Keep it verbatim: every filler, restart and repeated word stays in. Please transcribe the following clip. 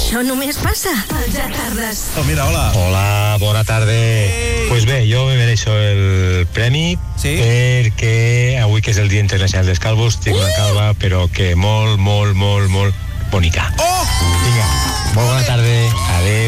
Això només passa al Ja Tardes. Oh, mira, hola. Hola, bona tarda. Ei. Pues bé, jo me mereixo el premi sí? perquè avui que és el Dia Internacional dels Calvos tinc uh! una calva però que molt, molt, molt, molt bonica. Oh! Vinga, molt bona tarda. Adéu.